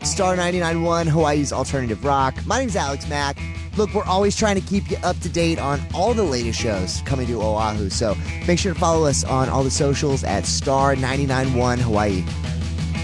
Star 99.1, Hawaii's alternative rock. My name's Alex Mack. Look, we're always trying to keep you up to date on all the latest shows coming to Oahu, so make sure to follow us on all the socials at Star 99.1 Hawaii.